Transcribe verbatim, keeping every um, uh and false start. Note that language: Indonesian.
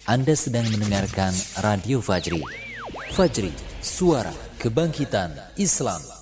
Anda sedang mendengarkan Radio Fajri. Fajri, suara kebangkitan Islam.